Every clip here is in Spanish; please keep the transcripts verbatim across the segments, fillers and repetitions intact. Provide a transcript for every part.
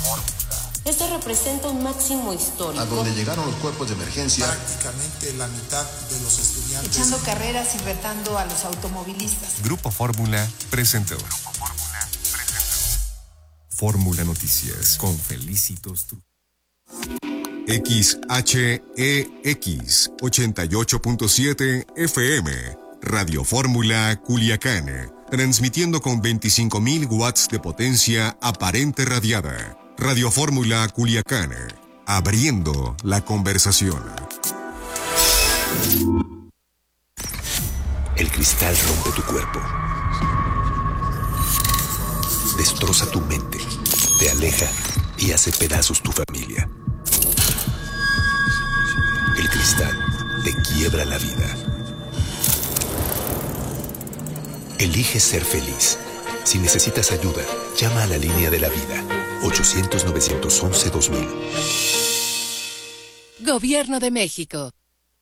Este representa un máximo histórico. A donde llegaron los cuerpos de emergencia. Prácticamente la mitad de los estudiantes. Echando carreras y retando a los automovilistas. Grupo Fórmula presentó. Grupo Fórmula presentó. Fórmula Noticias con Felicitos Trujillo. X H E X ochenta y ocho punto siete F M. Radio Fórmula Culiacán. Transmitiendo con veinticinco mil watts de potencia aparente radiada. Radio Fórmula Culiacán, abriendo la conversación. El cristal rompe tu cuerpo, destroza tu mente, te aleja y hace pedazos tu familia. El cristal te quiebra la vida. Elige ser feliz. Si necesitas ayuda, llama a la línea de la vida. ochocientos, novecientos once, dos mil. Gobierno de México.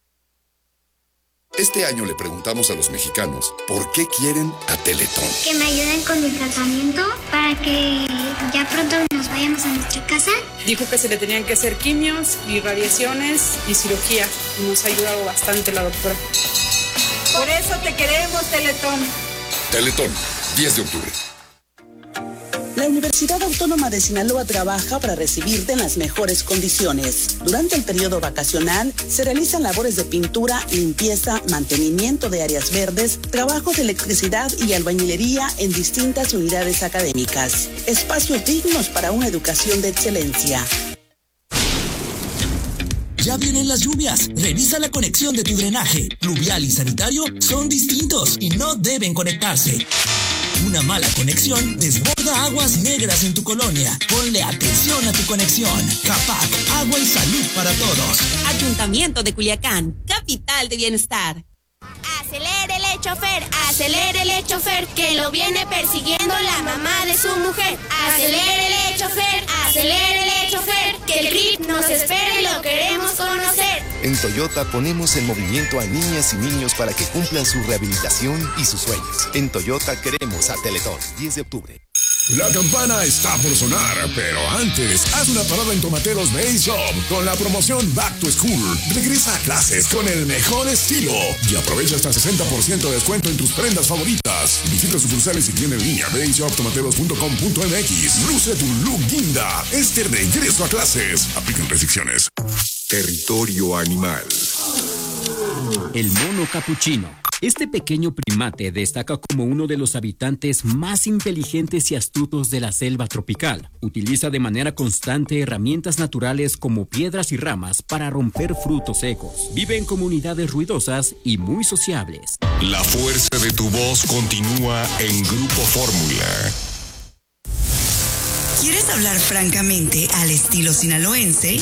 Este año le preguntamos a los mexicanos por qué quieren a Teletón. Que me ayuden con mi tratamiento para que ya pronto nos vayamos a nuestra casa. Dijo que se le tenían que hacer quimios y radiaciones y cirugía. Nos ha ayudado bastante la doctora. Por eso te queremos, Teletón. Teletón, diez de octubre. La Universidad Autónoma de Sinaloa trabaja para recibirte en las mejores condiciones. Durante el periodo vacacional se realizan labores de pintura, limpieza, mantenimiento de áreas verdes, trabajos de electricidad y albañilería en distintas unidades académicas. Espacios dignos para una educación de excelencia. Ya vienen las lluvias. Revisa la conexión de tu drenaje. Pluvial y sanitario son distintos y no deben conectarse. Una mala conexión desborda aguas negras en tu colonia. Ponle atención a tu conexión. CAPAC, agua y salud para todos. Ayuntamiento de Culiacán, capital de bienestar. Acelérele, chofer, acelérele, chofer, que lo viene persiguiendo la mamá de su mujer. Acelérele, chofer, acelérele, chofer, que el R I P nos espera y lo queremos conocer. En Toyota ponemos en movimiento a niñas y niños para que cumplan su rehabilitación y sus sueños. En Toyota queremos a Teletón. diez de octubre. La campana está por sonar, pero antes, haz una parada en Tomateros Base Shop con la promoción Back to School. Regresa a clases con el mejor estilo y aprovecha hasta sesenta por ciento de descuento en tus prendas favoritas. Visita sucursales y tienda en línea base shop tomateros punto com punto m x. Luce tu look guinda. Este regreso a clases. Aplican restricciones. Territorio animal. El mono capuchino. Este pequeño primate destaca como uno de los habitantes más inteligentes y astutos de la selva tropical. Utiliza de manera constante herramientas naturales como piedras y ramas para romper frutos secos. Vive en comunidades ruidosas y muy sociables. La fuerza de tu voz continúa en Grupo Fórmula. ¿Quieres hablar francamente al estilo sinaloense?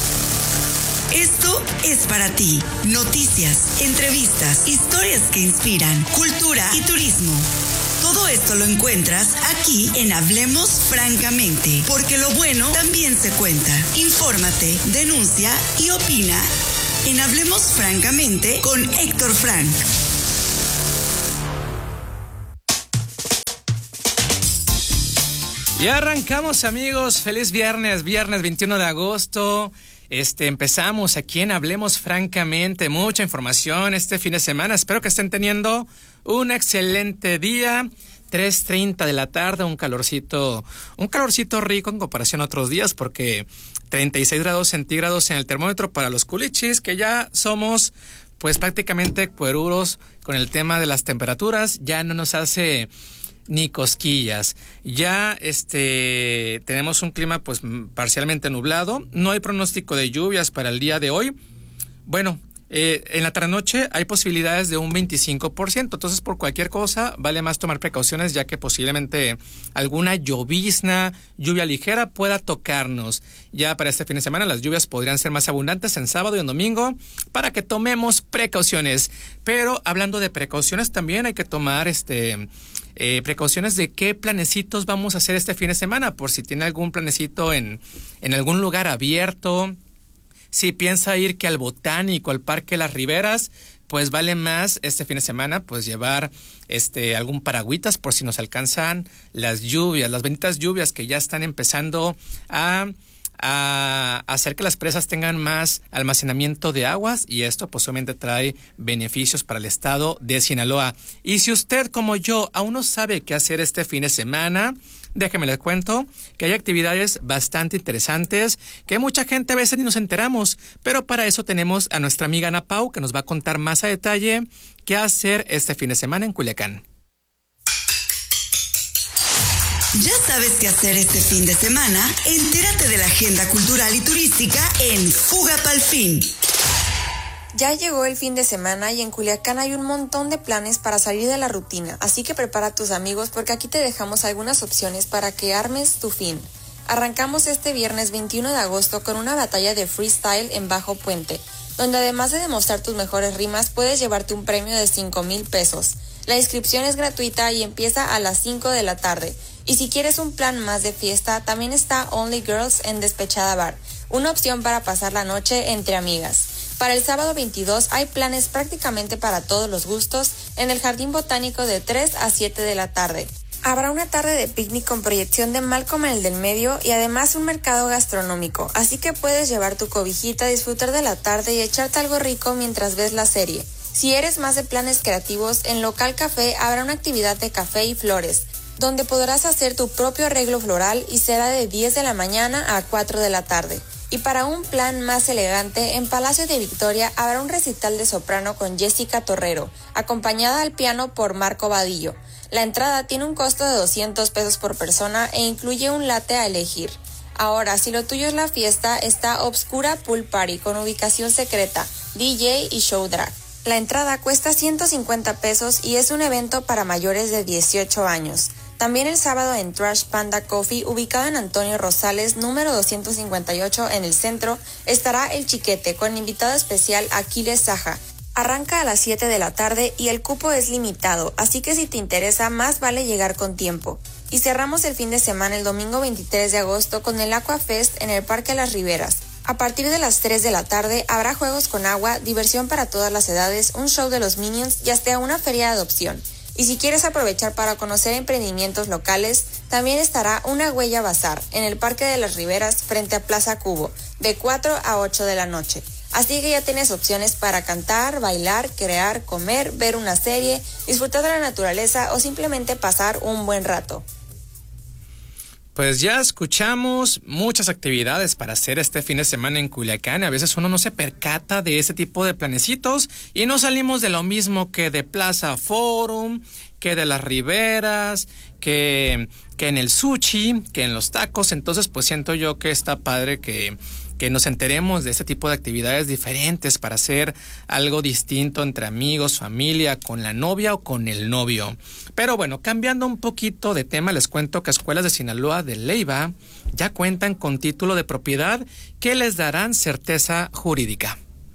Esto es para ti. Noticias, entrevistas, historias que inspiran, cultura y turismo. Todo esto lo encuentras aquí en Hablemos Francamente, porque lo bueno también se cuenta. Infórmate, denuncia y opina en Hablemos Francamente con Héctor Frank. Ya arrancamos, amigos. Feliz viernes, viernes veintiuno de agosto. Este, empezamos aquí en Hablemos Francamente, mucha información este fin de semana. Espero que estén teniendo un excelente día. tres treinta de la tarde, un calorcito, un calorcito rico en comparación a otros días, porque treinta y seis grados centígrados en el termómetro para los culichis, que ya somos pues prácticamente cueruros con el tema de las temperaturas. Ya no nos hace ni cosquillas. Ya este tenemos un clima pues parcialmente nublado. No hay pronóstico de lluvias para el día de hoy. Bueno, eh, en la tarde-noche hay posibilidades de un veinticinco por ciento. Entonces, por cualquier cosa, vale más tomar precauciones, ya que posiblemente alguna llovizna, lluvia ligera pueda tocarnos. Ya para este fin de semana las lluvias podrían ser más abundantes en sábado y en domingo, para que tomemos precauciones. Pero hablando de precauciones, también hay que tomar este eh, precauciones de qué planecitos vamos a hacer este fin de semana, por si tiene algún planecito en, en algún lugar abierto. Si piensa ir que al Botánico, al Parque Las Riberas, pues vale más este fin de semana pues llevar este algún paragüitas por si nos alcanzan las lluvias, las benditas lluvias que ya están empezando a a hacer que las presas tengan más almacenamiento de aguas, y esto pues obviamente trae beneficios para el estado de Sinaloa. Y si usted como yo aún no sabe qué hacer este fin de semana, déjeme les cuento que hay actividades bastante interesantes que mucha gente a veces ni nos enteramos, pero para eso tenemos a nuestra amiga Ana Pau, que nos va a contar más a detalle qué hacer este fin de semana en Culiacán. ¿Ya sabes qué hacer este fin de semana? Entérate de la agenda cultural y turística en Fuga Pa'l Fin. Ya llegó el fin de semana y en Culiacán hay un montón de planes para salir de la rutina, así que prepara a tus amigos porque aquí te dejamos algunas opciones para que armes tu fin. Arrancamos este viernes veintiuno de agosto con una batalla de freestyle en Bajo Puente, donde además de demostrar tus mejores rimas puedes llevarte un premio de cinco mil pesos. La inscripción es gratuita y empieza a las cinco de la tarde. Y si quieres un plan más de fiesta, también está Only Girls en Despechada Bar, una opción para pasar la noche entre amigas. Para el sábado veintidós hay planes prácticamente para todos los gustos en el Jardín Botánico de tres a siete de la tarde. Habrá una tarde de picnic con proyección de Malcolm en el del medio y además un mercado gastronómico, así que puedes llevar tu cobijita, disfrutar de la tarde y echarte algo rico mientras ves la serie. Si eres más de planes creativos, en Local Café habrá una actividad de café y flores, donde podrás hacer tu propio arreglo floral y será de diez de la mañana a cuatro de la tarde. Y para un plan más elegante, en Palacio de Victoria habrá un recital de soprano con Jessica Torrero, acompañada al piano por Marco Vadillo. La entrada tiene un costo de doscientos pesos por persona e incluye un latte a elegir. Ahora, si lo tuyo es la fiesta, está Obscura Pool Party con ubicación secreta, D J y show drag. La entrada cuesta ciento cincuenta pesos y es un evento para mayores de dieciocho años. También el sábado en Trash Panda Coffee, ubicado en Antonio Rosales, número doscientos cincuenta y ocho en el centro, estará El Chiquete con invitado especial Aquiles Saja. Arranca a las siete de la tarde y el cupo es limitado, así que si te interesa más vale llegar con tiempo. Y cerramos el fin de semana el domingo veintitrés de agosto con el Aqua Fest en el Parque Las Riberas. A partir de las tres de la tarde habrá juegos con agua, diversión para todas las edades, un show de los Minions y hasta una feria de adopción. Y si quieres aprovechar para conocer emprendimientos locales, también estará una huella bazar en el Parque de las Riberas frente a Plaza Cubo, de cuatro a ocho de la noche. Así que ya tienes opciones para cantar, bailar, crear, comer, ver una serie, disfrutar de la naturaleza o simplemente pasar un buen rato. Pues ya escuchamos muchas actividades para hacer este fin de semana en Culiacán. A veces uno no se percata de ese tipo de planecitos y no salimos de lo mismo que de Plaza Forum, que de las Riberas, que, que en el sushi, que en los tacos. Entonces pues siento yo que está padre que... que nos enteremos de este tipo de actividades diferentes para hacer algo distinto entre amigos, familia, con la novia o con el novio. Pero bueno, cambiando un poquito de tema, les cuento que escuelas de Sinaloa de Leyva ya cuentan con título de propiedad que les darán certeza jurídica.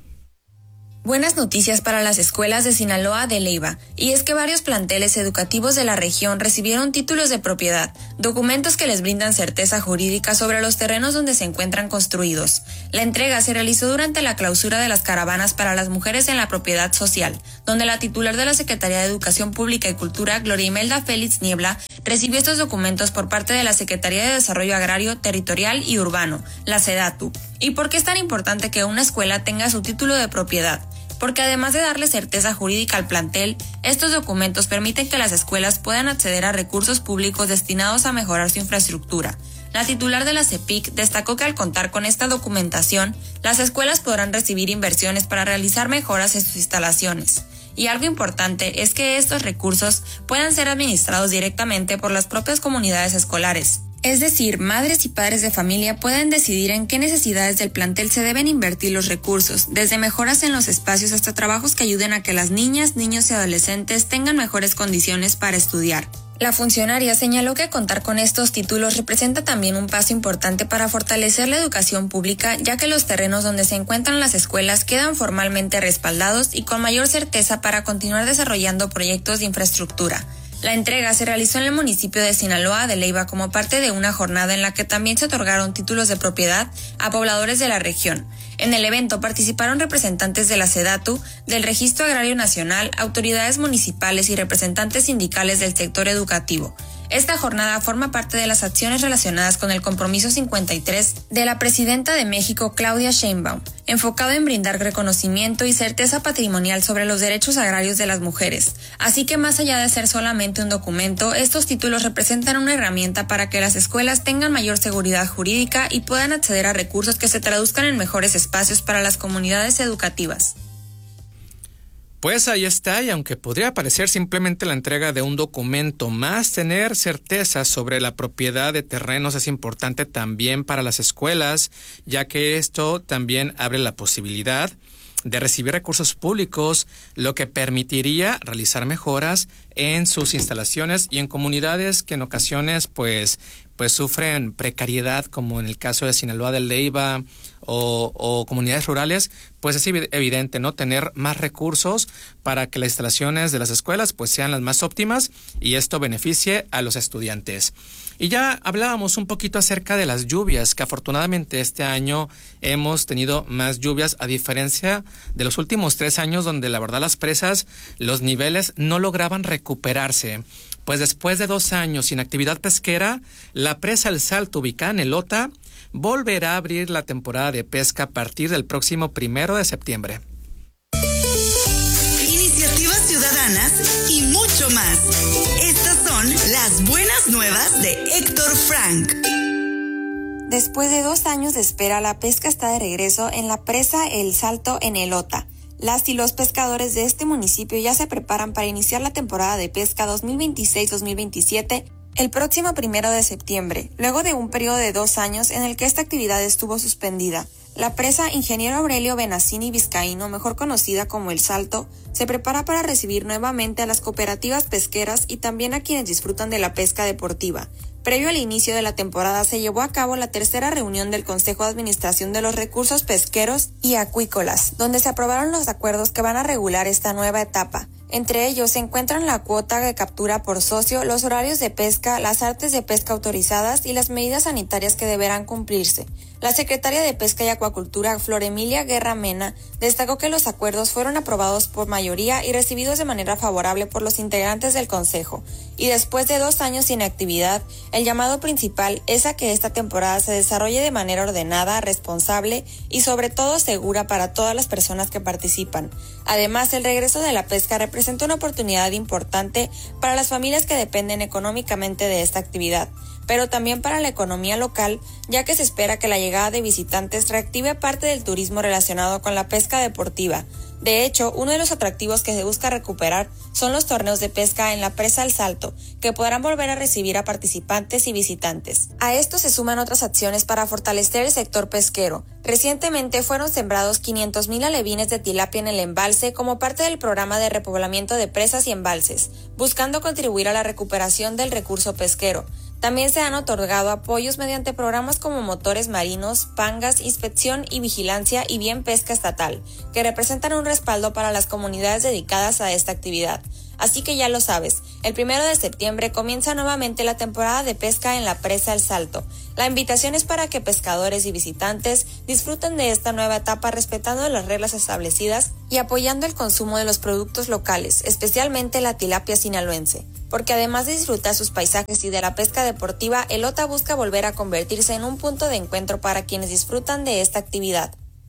Buenas noticias para las escuelas de Sinaloa de Leyva, y es que varios planteles educativos de la región recibieron títulos de propiedad, documentos que les brindan certeza jurídica sobre los terrenos donde se encuentran construidos. La entrega se realizó durante la clausura de las caravanas para las mujeres en la propiedad social, donde la titular de la Secretaría de Educación Pública y Cultura, Gloria Imelda Félix Niebla, recibió estos documentos por parte de la Secretaría de Desarrollo Agrario, Territorial y Urbano, la SEDATU. ¿Y por qué es tan importante que una escuela tenga su título de propiedad? Porque además de darle certeza jurídica al plantel, estos documentos permiten que las escuelas puedan acceder a recursos públicos destinados a mejorar su infraestructura. La titular de la CEPIC destacó que al contar con esta documentación, las escuelas podrán recibir inversiones para realizar mejoras en sus instalaciones. Y algo importante es que estos recursos puedan ser administrados directamente por las propias comunidades escolares. Es decir, madres y padres de familia pueden decidir en qué necesidades del plantel se deben invertir los recursos, desde mejoras en los espacios hasta trabajos que ayuden a que las niñas, niños y adolescentes tengan mejores condiciones para estudiar. La funcionaria señaló que contar con estos títulos representa también un paso importante para fortalecer la educación pública, ya que los terrenos donde se encuentran las escuelas quedan formalmente respaldados y con mayor certeza para continuar desarrollando proyectos de infraestructura. La entrega se realizó en el municipio de Sinaloa de Leyva como parte de una jornada en la que también se otorgaron títulos de propiedad a pobladores de la región. En el evento participaron representantes de la SEDATU, del Registro Agrario Nacional, autoridades municipales y representantes sindicales del sector educativo. Esta jornada forma parte de las acciones relacionadas con el compromiso cincuenta y tres de la presidenta de México, Claudia Sheinbaum, enfocado en brindar reconocimiento y certeza patrimonial sobre los derechos agrarios de las mujeres. Así que más allá de ser solamente un documento, estos títulos representan una herramienta para que las escuelas tengan mayor seguridad jurídica y puedan acceder a recursos que se traduzcan en mejores espacios para las comunidades educativas. Pues ahí está, y aunque podría parecer simplemente la entrega de un documento más, tener certeza sobre la propiedad de terrenos es importante también para las escuelas, ya que esto también abre la posibilidad de recibir recursos públicos, lo que permitiría realizar mejoras en sus instalaciones y en comunidades que en ocasiones pues, pues sufren precariedad, como en el caso de Sinaloa de Leyva o, o comunidades rurales. Pues es evidente, ¿no?, tener más recursos para que las instalaciones de las escuelas pues sean las más óptimas y esto beneficie a los estudiantes. Y ya hablábamos un poquito acerca de las lluvias, que afortunadamente este año hemos tenido más lluvias, a diferencia de los últimos tres años donde la verdad las presas, los niveles no lograban recuperarse. Pues después de dos años sin actividad pesquera, la presa El Salto, ubicada en Elota, volverá a abrir la temporada de pesca a partir del próximo primero de septiembre. Iniciativas ciudadanas y mucho más. Estas son las buenas nuevas de Héctor Frank. Después de dos años de espera, la pesca está de regreso en la presa El Salto en Elota. Las y los pescadores de este municipio ya se preparan para iniciar la temporada de pesca dos mil veintiséis dos mil veintisiete el próximo primero de septiembre, luego de un periodo de dos años en el que esta actividad estuvo suspendida. La presa Ingeniero Aurelio Benassini Vizcaíno, mejor conocida como El Salto, se prepara para recibir nuevamente a las cooperativas pesqueras y también a quienes disfrutan de la pesca deportiva. Previo al inicio de la temporada se llevó a cabo la tercera reunión del Consejo de Administración de los Recursos Pesqueros y Acuícolas, donde se aprobaron los acuerdos que van a regular esta nueva etapa. Entre ellos se encuentran la cuota de captura por socio, los horarios de pesca, las artes de pesca autorizadas y las medidas sanitarias que deberán cumplirse. La secretaria de Pesca y Acuacultura, Flor Emilia Guerra Mena, destacó que los acuerdos fueron aprobados por mayoría y recibidos de manera favorable por los integrantes del Consejo. Y después de dos años sin actividad, el llamado principal es a que esta temporada se desarrolle de manera ordenada, responsable y sobre todo segura para todas las personas que participan. Además, el regreso de la pesca representa una oportunidad importante para las familias que dependen económicamente de esta actividad, pero también para la economía local, ya que se espera que la llegada de visitantes reactive parte del turismo relacionado con la pesca deportiva. De hecho, uno de los atractivos que se busca recuperar son los torneos de pesca en la presa El Salto, que podrán volver a recibir a participantes y visitantes. A esto se suman otras acciones para fortalecer el sector pesquero. Recientemente fueron sembrados quinientos mil alevines de tilapia en el embalse como parte del programa de repoblamiento de presas y embalses, buscando contribuir a la recuperación del recurso pesquero. También se han otorgado apoyos mediante programas como Motores Marinos, Pangas, Inspección y Vigilancia y Bien Pesca Estatal, que representan un respaldo para las comunidades dedicadas a esta actividad. Así que ya lo sabes, el primero de septiembre comienza nuevamente la temporada de pesca en la presa El Salto. La invitación es para que pescadores y visitantes disfruten de esta nueva etapa respetando las reglas establecidas y apoyando el consumo de los productos locales, especialmente la tilapia sinaloense. Porque además de disfrutar sus paisajes y de la pesca deportiva, Elota busca volver a convertirse en un punto de encuentro para quienes disfrutan de esta actividad.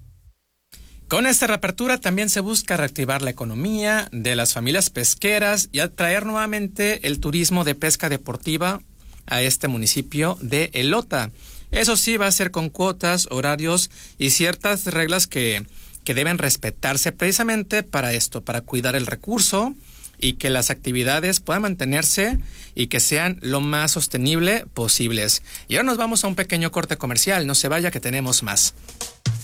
Con esta reapertura también se busca reactivar la economía de las familias pesqueras y atraer nuevamente el turismo de pesca deportiva a este municipio de Elota. Eso sí, va a ser con cuotas, horarios y ciertas reglas que, que deben respetarse precisamente para esto, para cuidar el recurso y que las actividades puedan mantenerse y que sean lo más sostenible posibles. Y ahora nos vamos a un pequeño corte comercial. No se vaya, que tenemos más.